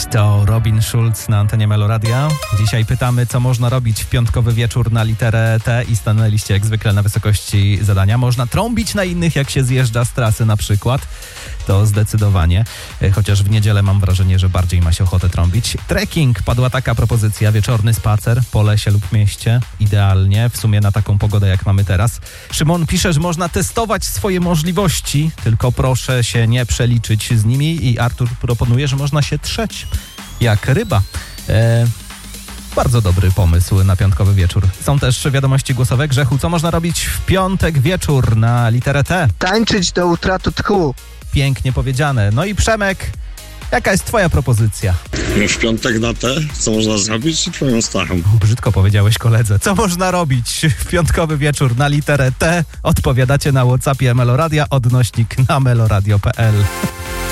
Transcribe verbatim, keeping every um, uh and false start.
To Robin Schulz na antenie Meloradia. Dzisiaj pytamy, co można robić w piątkowy wieczór na literę T i stanęliście jak zwykle na wysokości zadania. Można trąbić na innych, jak się zjeżdża z trasy na przykład. To zdecydowanie. Chociaż w niedzielę mam wrażenie, że bardziej ma się ochotę trąbić. Trekking. Padła taka propozycja. Wieczorny spacer po lesie lub mieście. Idealnie. W sumie na taką pogodę, jak mamy teraz. Szymon pisze, że można testować swoje możliwości, tylko proszę się nie przeliczyć z nimi. I Artur proponuje, że można się trzeć jak ryba. E, bardzo dobry pomysł na piątkowy wieczór. Są też wiadomości głosowe. Grzechu, co można robić w piątek wieczór na literę T? Tańczyć do utraty tchu. Pięknie powiedziane. No i Przemek, jaka jest twoja propozycja? W piątek na T, co można zrobić? Twoją starą. Brzydko powiedziałeś koledze. Co można robić w piątkowy wieczór na literę T? Odpowiadacie na WhatsAppie Meloradia, odnośnik na meloradio kropka p l.